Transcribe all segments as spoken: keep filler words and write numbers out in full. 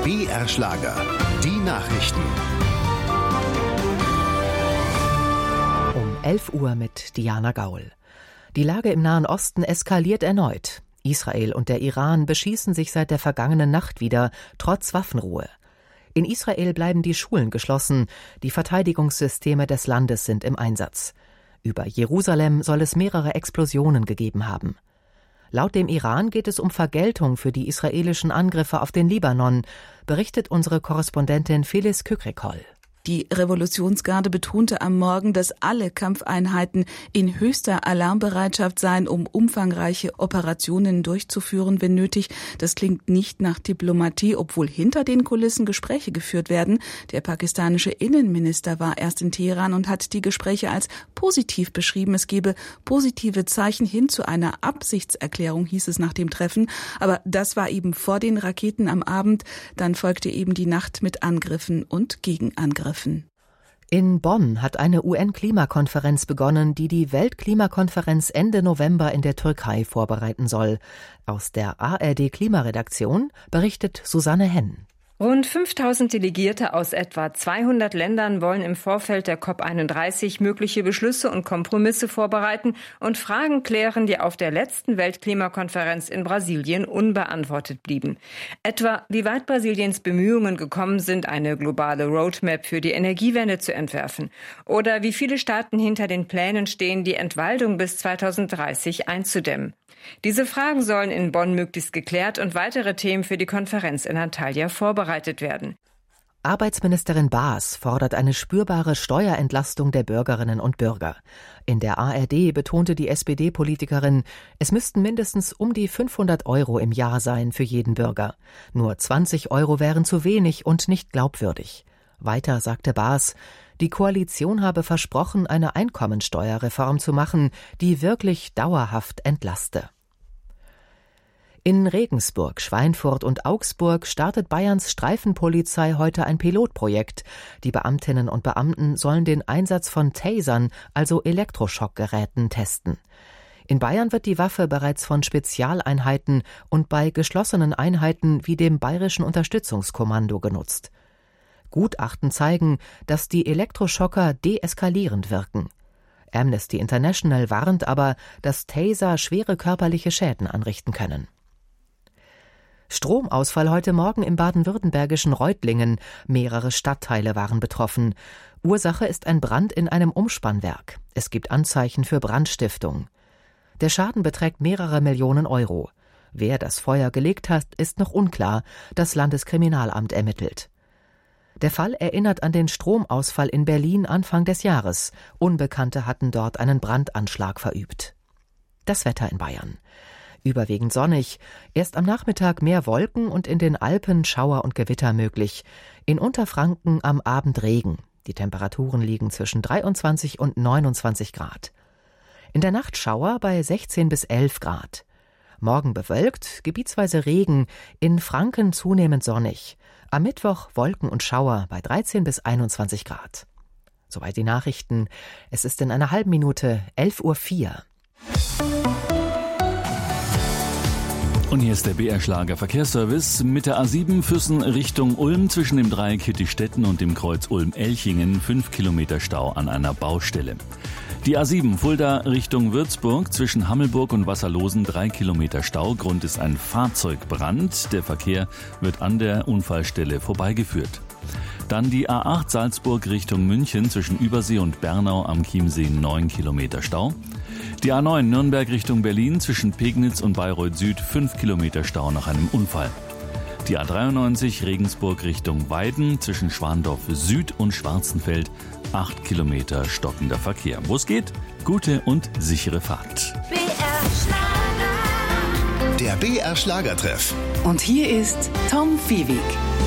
B R Schlager, die Nachrichten. Um elf Uhr mit Diana Gaul. Die Lage im Nahen Osten eskaliert erneut. Israel und der Iran beschießen sich seit der vergangenen Nacht wieder, trotz Waffenruhe. In Israel bleiben die Schulen geschlossen, die Verteidigungssysteme des Landes sind im Einsatz. Über Jerusalem soll es mehrere Explosionen gegeben haben. Laut dem Iran geht es um Vergeltung für die israelischen Angriffe auf den Libanon, berichtet unsere Korrespondentin Phyllis Kükrikol. Die Revolutionsgarde betonte am Morgen, dass alle Kampfeinheiten in höchster Alarmbereitschaft seien, um umfangreiche Operationen durchzuführen, wenn nötig. Das klingt nicht nach Diplomatie, obwohl hinter den Kulissen Gespräche geführt werden. Der pakistanische Innenminister war erst in Teheran und hat die Gespräche als positiv beschrieben. Es gebe positive Zeichen hin zu einer Absichtserklärung, hieß es nach dem Treffen. Aber das war eben vor den Raketen am Abend. Dann folgte eben die Nacht mit Angriffen und Gegenangriffen. In Bonn hat eine U N-Klimakonferenz begonnen, die die Weltklimakonferenz Ende November in der Türkei vorbereiten soll. Aus der A R D-Klimaredaktion berichtet Susanne Henn. Rund fünftausend Delegierte aus etwa zweihundert Ländern wollen im Vorfeld der COP einunddreißig mögliche Beschlüsse und Kompromisse vorbereiten und Fragen klären, die auf der letzten Weltklimakonferenz in Brasilien unbeantwortet blieben. Etwa, wie weit Brasiliens Bemühungen gekommen sind, eine globale Roadmap für die Energiewende zu entwerfen. Oder wie viele Staaten hinter den Plänen stehen, die Entwaldung bis zweitausenddreißig einzudämmen. Diese Fragen sollen in Bonn möglichst geklärt und weitere Themen für die Konferenz in Antalya vorbereitet werden. Arbeitsministerin Baas fordert eine spürbare Steuerentlastung der Bürgerinnen und Bürger. In der A R D betonte die S P D-Politikerin, es müssten mindestens um die fünfhundert Euro im Jahr sein für jeden Bürger. Nur zwanzig Euro wären zu wenig und nicht glaubwürdig. Weiter sagte Baas, die Koalition habe versprochen, eine Einkommensteuerreform zu machen, die wirklich dauerhaft entlaste. In Regensburg, Schweinfurt und Augsburg startet Bayerns Streifenpolizei heute ein Pilotprojekt. Die Beamtinnen und Beamten sollen den Einsatz von Tasern, also Elektroschockgeräten, testen. In Bayern wird die Waffe bereits von Spezialeinheiten und bei geschlossenen Einheiten wie dem Bayerischen Unterstützungskommando genutzt. Gutachten zeigen, dass die Elektroschocker deeskalierend wirken. Amnesty International warnt aber, dass Taser schwere körperliche Schäden anrichten können. Stromausfall heute Morgen im baden-württembergischen Reutlingen. Mehrere Stadtteile waren betroffen. Ursache ist ein Brand in einem Umspannwerk. Es gibt Anzeichen für Brandstiftung. Der Schaden beträgt mehrere Millionen Euro. Wer das Feuer gelegt hat, ist noch unklar. Das Landeskriminalamt ermittelt. Der Fall erinnert an den Stromausfall in Berlin Anfang des Jahres. Unbekannte hatten dort einen Brandanschlag verübt. Das Wetter in Bayern. Überwiegend sonnig, erst am Nachmittag mehr Wolken und in den Alpen Schauer und Gewitter möglich. In Unterfranken am Abend Regen. Die Temperaturen liegen zwischen dreiundzwanzig und neunundzwanzig Grad. In der Nacht Schauer bei sechzehn bis elf Grad. Morgen bewölkt, gebietsweise Regen, in Franken zunehmend sonnig. Am Mittwoch Wolken und Schauer bei dreizehn bis einundzwanzig Grad. Soweit die Nachrichten. Es ist in einer halben Minute elf Uhr vier. Und hier ist der B R-Schlager Verkehrsservice. Mit der A sieben Füssen Richtung Ulm zwischen dem Dreieck Hittichstätten und dem Kreuz Ulm-Elchingen fünf Kilometer Stau an einer Baustelle. Die A sieben Fulda Richtung Würzburg zwischen Hammelburg und Wasserlosen drei Kilometer Stau. Grund ist ein Fahrzeugbrand. Der Verkehr wird an der Unfallstelle vorbeigeführt. Dann die A acht Salzburg Richtung München zwischen Übersee und Bernau am Chiemsee neun Kilometer Stau. Die A neun Nürnberg Richtung Berlin zwischen Pegnitz und Bayreuth Süd fünf Kilometer Stau nach einem Unfall. Die A dreiundneunzig Regensburg Richtung Weiden zwischen Schwandorf Süd und Schwarzenfeld acht Kilometer stockender Verkehr. Wo es geht, gute und sichere Fahrt. B R Schlager. Der B R Schlagertreff. Und hier ist Tom Fiewig.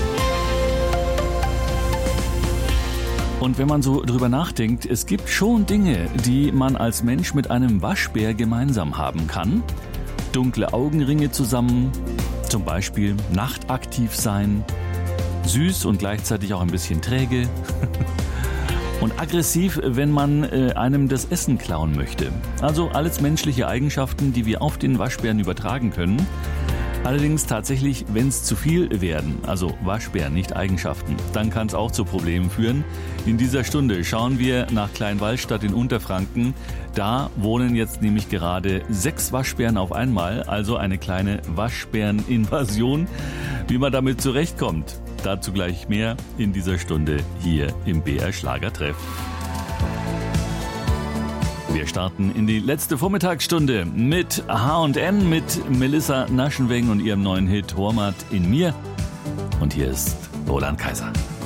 Und wenn man so drüber nachdenkt, es gibt schon Dinge, die man als Mensch mit einem Waschbär gemeinsam haben kann. Dunkle Augenringe zusammen, zum Beispiel nachtaktiv sein, süß und gleichzeitig auch ein bisschen träge und aggressiv, wenn man äh, einem das Essen klauen möchte. Also alles menschliche Eigenschaften, die wir auf den Waschbären übertragen können. Allerdings tatsächlich, wenn es zu viel werden, also Waschbären, nicht Eigenschaften, dann kann es auch zu Problemen führen. In dieser Stunde schauen wir nach Kleinwallstadt in Unterfranken. Da wohnen jetzt nämlich gerade sechs Waschbären auf einmal, also eine kleine Waschbäreninvasion. Wie man damit zurechtkommt, dazu gleich mehr in dieser Stunde hier im B R Schlagertreff. Wir starten in die letzte Vormittagsstunde mit H und N, mit Melissa Naschenweng und ihrem neuen Hit Hormat in mir. Und hier ist Roland Kaiser.